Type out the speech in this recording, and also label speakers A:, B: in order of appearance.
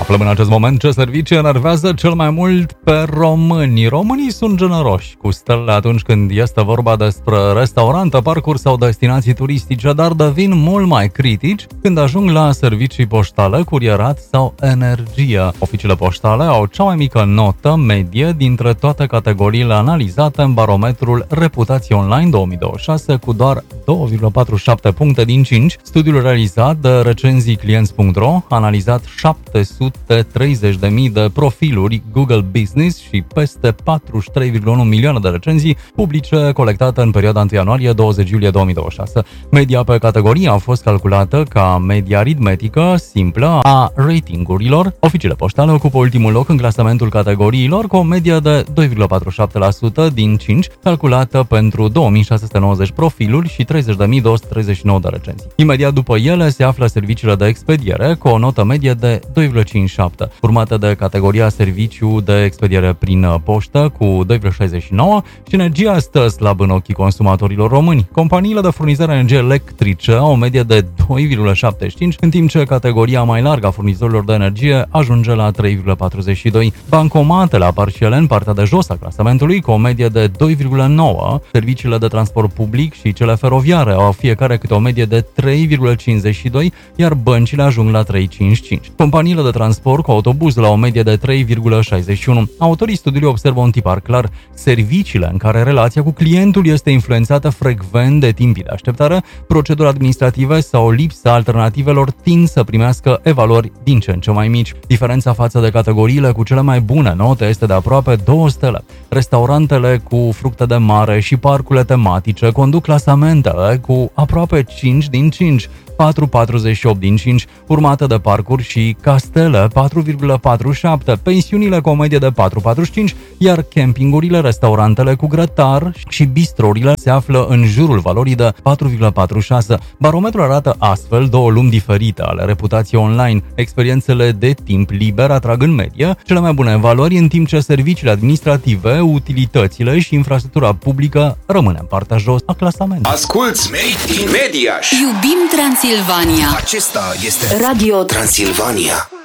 A: Aflăm în acest moment ce servicii enervează cel mai mult pe români. Românii sunt generoși cu stelele atunci când este vorba despre restaurante, parcuri sau destinații turistice, dar devin mult mai critici când ajung la servicii poștale, curierat sau energie. Oficiile poștale au cea mai mică notă medie dintre toate categoriile analizate în barometrul Reputație Online 2026 cu doar 2,47 puncte din 5. Studiul realizat de recenziiclienți.ro a analizat 730.000 de profiluri Google Business și peste 43,1 milioane de recenzii publice colectate în perioada 1 ianuarie-20 iulie 2026. Media pe categorie a fost calculată ca media aritmetică simplă a ratingurilor. Oficiile poștale ocupă ultimul loc în clasamentul categoriilor cu o medie de 2,47% din 5, calculată pentru 2690 profiluri și 30.239 de recenzii. Imediat după ele se află serviciile de expediere cu o notă medie de 2,57, urmată de categoria serviciu de expediere prin poștă cu 2,69 și energia stă slab în ochii consumatorilor români. Companiile de furnizare energie electrice au o medie de 2,75, în timp ce categoria mai largă a furnizorilor de energie ajunge la 3,42. Bancomatele apar și ele în partea de jos a clasamentului cu o medie de 2,9, serviciile de transport public și cele feroviare au fiecare câte o medie de 3,52, iar băncile ajung la 3,55. Companiile de transport cu autobuz la o medie de 3,61. Autorii studiului observă un tipar clar: serviciile în care relația cu clientul este influențată frecvent de timpii de așteptare, proceduri administrative sau lipsa alternativelor tind să primească evaluări din ce în ce mai mici. Diferența față de categoriile cu cele mai bune note este de aproape 2 stele. Restaurantele cu fructe de mare și parcurile tematice conduc clasamentele cu aproape 5 din 5, 4,48 din 5, urmată de parcuri și castele 4,47, pensiunile cu o medie de 4,45, iar campingurile, restaurantele cu grătar și bistrourile se află în jurul valorii de 4,46. Barometrul arată astfel două lumi diferite ale reputației online. Experiențele de timp liber atrag în medie cele mai bune valori, în timp ce serviciile administrative, utilitățile și infrastructura publică rămân în partea jos a clasamentului.
B: Asculți Made in Mediaș.
C: Iubim Transilvania.
B: Acesta este Radio Transilvania.